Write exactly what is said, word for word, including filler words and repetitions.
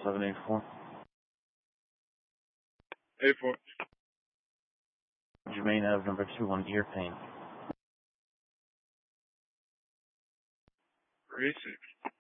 seven eight four. eight four. Jermaine Ave, number two, one ear pain. Three six.